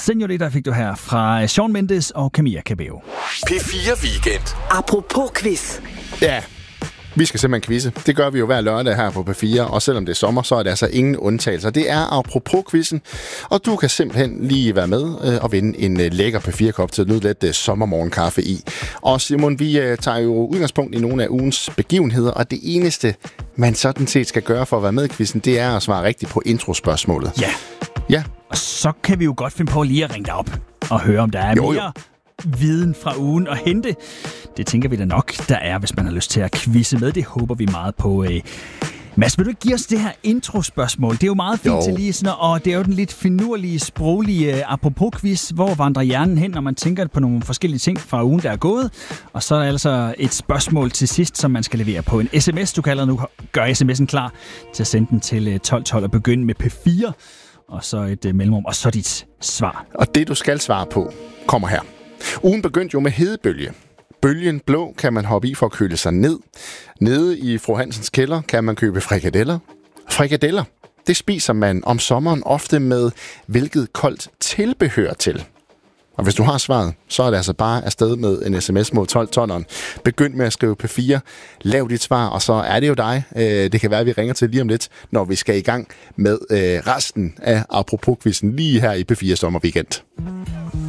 Señorita fik du her fra Shawn Mendes og Camila Cabello. P4 Weekend. Apropos quiz. Ja, vi skal simpelthen quizze. Det gør vi jo hver lørdag her på P4, og selvom det er sommer, så er der altså ingen undtagelser. Det er apropos quizzen, og du kan simpelthen lige være med og vinde en lækker P4-kop til at nyde lidt sommermorgenkaffe i. Og Simon, vi tager jo udgangspunkt i nogle af ugens begivenheder, og det eneste, man sådan set skal gøre for at være med i quizzen, det er at svare rigtigt på introspørgsmålet. Ja. Ja. Og så kan vi jo godt finde på lige at ringe dig op og høre, om der er mere viden fra ugen at hente. Det tænker vi da nok, der er, hvis man har lyst til at quizze med. Det håber vi meget på. Mads, vil du ikke give os det her introspørgsmål? Det er jo meget fint til lige sådan, og det er jo den lidt finurlige, sproglige apropos-quiz. Hvor vandrer hjernen hen, når man tænker på nogle forskellige ting fra ugen, der er gået? Og så er der altså et spørgsmål til sidst, som man skal levere på en sms. Du kan allerede nu gøre sms'en klar til at sende den til 1212 og begynde med P4. Og så et mellemrum, og så dit svar. Og det, du skal svare på, kommer her. Ugen begyndte jo med hedebølge. Bølgen blå kan man hoppe i for at køle sig ned. Nede i Fru Hansens kælder kan man købe frikadeller. Frikadeller, det spiser man om sommeren ofte med hvilket koldt tilbehør til. Og hvis du har svaret, så er det altså bare afsted med en sms mod 12-tonneren. Begynd med at skrive P4, lav dit svar, og så er det jo dig. Det kan være, at vi ringer til lige om lidt, når vi skal i gang med resten af apropos-quizzen lige her i P4 Sommerweekend.